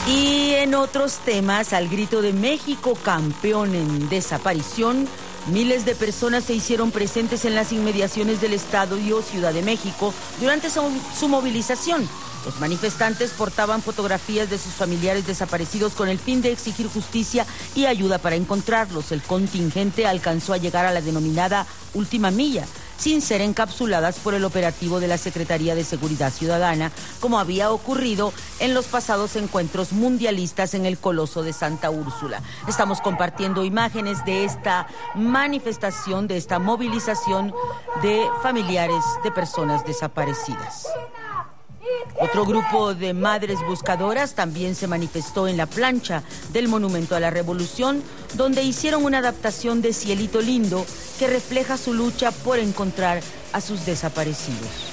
Y en otros temas, al grito de México campeón en desaparición, miles de personas se hicieron presentes en las inmediaciones del Estadio Ciudad de México durante su movilización. Los manifestantes portaban fotografías de sus familiares desaparecidos con el fin de exigir justicia y ayuda para encontrarlos. El contingente alcanzó a llegar a la denominada Última Milla, sin ser encapsuladas por el operativo de la Secretaría de Seguridad Ciudadana, como había ocurrido en los pasados encuentros mundialistas en el Coloso de Santa Úrsula. Estamos compartiendo imágenes de esta manifestación, de esta movilización de familiares de personas desaparecidas. Otro grupo de madres buscadoras también se manifestó en la plancha del Monumento a la Revolución, donde hicieron una adaptación de Cielito Lindo que refleja su lucha por encontrar a sus desaparecidos.